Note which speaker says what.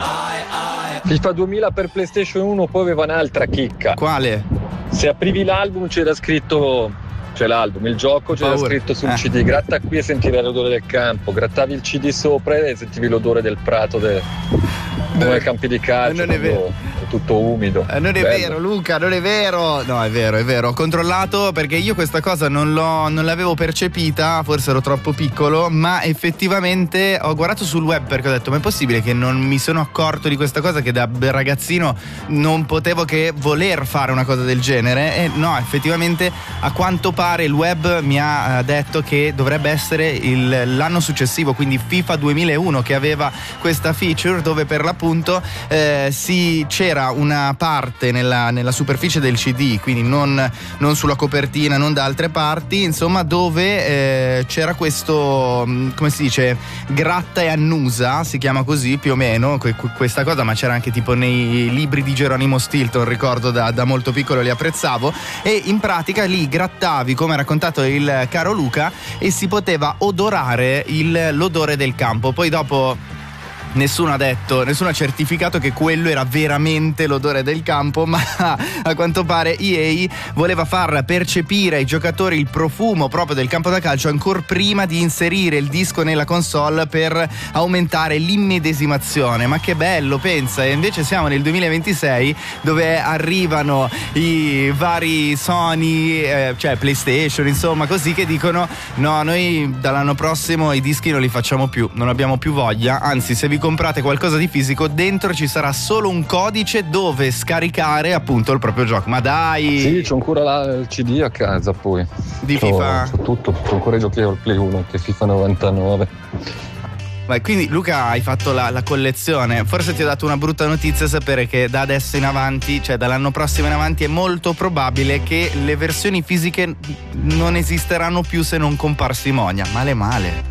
Speaker 1: FIFA 2000 per PlayStation 1 poi aveva un'altra chicca.
Speaker 2: Quale?
Speaker 1: Se aprivi l'album c'era scritto, cioè l'album, il gioco c'era scritto sul CD, gratta qui e sentirai l'odore del campo, grattavi il CD sopra e sentivi l'odore del prato come ai campi di calcio.
Speaker 2: Non è vero.
Speaker 1: È tutto umido.
Speaker 2: Non è vero, Luca, non è vero. No, è vero. Ho controllato perché io questa cosa non l'avevo percepita, forse ero troppo piccolo, ma effettivamente ho guardato sul web perché ho detto ma è possibile che non mi sono accorto di questa cosa, che da ragazzino non potevo che voler fare una cosa del genere. E no, effettivamente a quanto pare il web mi ha detto che dovrebbe essere l'anno successivo, quindi FIFA 2001, che aveva questa feature dove per l'appunto c'era una parte nella superficie del CD, quindi non sulla copertina, non da altre parti, insomma, dove c'era questo, come si dice, gratta e annusa, si chiama così più o meno questa cosa, ma c'era anche tipo nei libri di Geronimo Stilton, ricordo da molto piccolo, li apprezzavo, e in pratica lì grattavi, come ha raccontato il caro Luca, e si poteva odorare l'odore del campo. Poi dopo nessuno ha certificato che quello era veramente l'odore del campo, ma a quanto pare EA voleva far percepire ai giocatori il profumo proprio del campo da calcio ancora prima di inserire il disco nella console per aumentare l'immedesimazione. Ma che bello, pensa, e invece siamo nel 2026 dove arrivano i vari Sony, cioè PlayStation, insomma, così, che dicono no, noi dall'anno prossimo i dischi non li facciamo più, non abbiamo più voglia, anzi se vi comprate qualcosa di fisico dentro ci sarà solo un codice dove scaricare appunto il proprio gioco. Ma dai!
Speaker 1: Sì, c'ho ancora il CD a casa, poi
Speaker 2: di FIFA?
Speaker 1: C'ho tutto, c'ho ancora i giochi al Play 1, anche FIFA 99.
Speaker 2: Ma quindi Luca, hai fatto la collezione. Forse ti ho dato una brutta notizia, sapere che da adesso in avanti, cioè dall'anno prossimo in avanti, è molto probabile che le versioni fisiche non esisteranno più se non con parsimonia. Male.